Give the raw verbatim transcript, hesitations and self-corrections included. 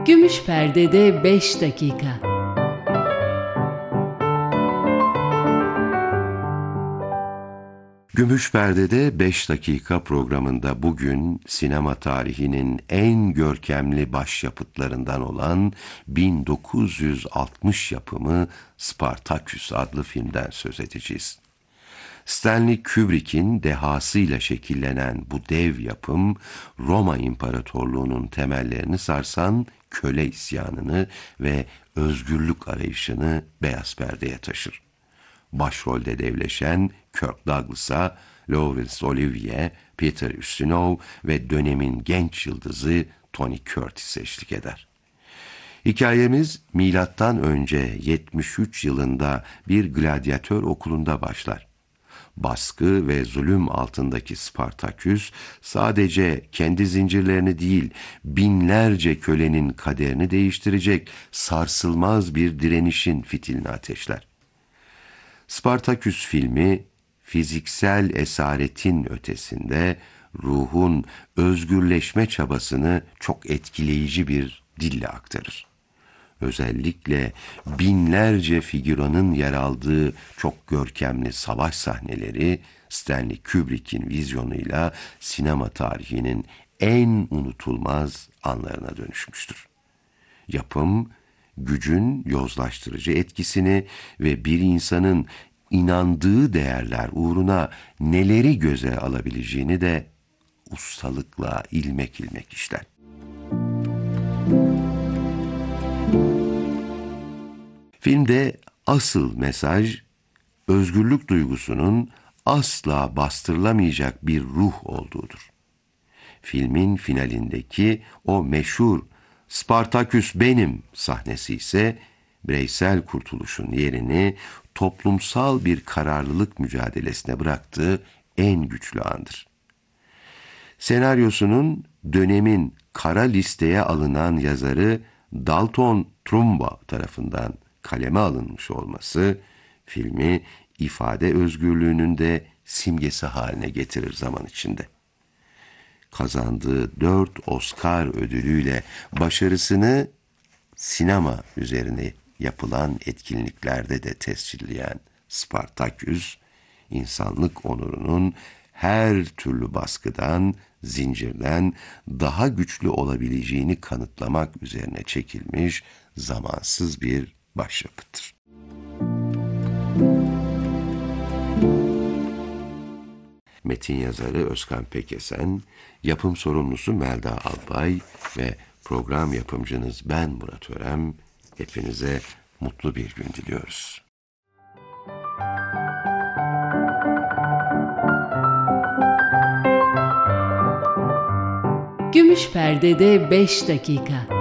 Gümüş Perde'de beş dakika. Gümüş Perde'de beş dakika programında bugün sinema tarihinin en görkemli başyapıtlarından olan bin dokuz yüz altmış yapımı Spartaküs adlı filmden söz edeceğiz. Stanley Kubrick'in dehasıyla şekillenen bu dev yapım, Roma İmparatorluğu'nun temellerini sarsan köle isyanını ve özgürlük arayışını beyaz perdeye taşır. Başrolde devleşen Kirk Douglas'a Laurence Olivier, Peter Ustinov ve dönemin genç yıldızı Tony Curtis eşlik eder. Hikayemiz milattan önce yetmiş üç yılında bir gladyatör okulunda başlar. Baskı ve zulüm altındaki Spartaküs sadece kendi zincirlerini değil, binlerce kölenin kaderini değiştirecek sarsılmaz bir direnişin fitilini ateşler. Spartaküs filmi, fiziksel esaretin ötesinde ruhun özgürleşme çabasını çok etkileyici bir dille aktarır. Özellikle binlerce figüranın yer aldığı çok görkemli savaş sahneleri Stanley Kubrick'in vizyonuyla sinema tarihinin en unutulmaz anlarına dönüşmüştür. Yapım, gücün yozlaştırıcı etkisini ve bir insanın inandığı değerler uğruna neleri göze alabileceğini de ustalıkla ilmek ilmek işler. Filmde asıl mesaj, özgürlük duygusunun asla bastırılamayacak bir ruh olduğudur. Filmin finalindeki o meşhur "Spartaküs benim" sahnesi ise bireysel kurtuluşun yerini toplumsal bir kararlılık mücadelesine bıraktığı en güçlü andır. Senaryosunun dönemin kara listeye alınan yazarı Dalton Trumbo tarafından kaleme alınmış olması, filmi ifade özgürlüğünün de simgesi haline getirir zaman içinde. Kazandığı dört Oscar ödülüyle başarısını sinema üzerine yapılan etkinliklerde de tescilleyen Spartaküs, insanlık onurunun her türlü baskıdan, zincirden daha güçlü olabileceğini kanıtlamak üzerine çekilmiş zamansız bir başyapıttır. Metin yazarı Özkan Pekesen, yapım sorumlusu Melda Albay ve program yapımcınız ben Murat Örem, hepinize mutlu bir gün diliyoruz. Gümüş Perde'de beş dakika.